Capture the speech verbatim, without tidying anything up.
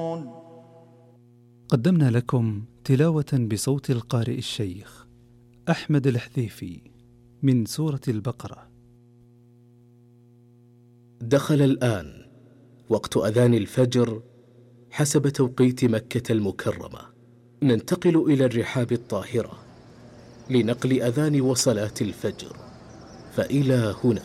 قدمنا لكم تلاوة بصوت القارئ الشيخ أحمد الحذيفي من سورة البقرة. دخل الآن وقت أذان الفجر حسب توقيت مكة المكرمة. ننتقل إلى الرحاب الطاهرة لنقل أذان وصلاة الفجر، فإلى هنا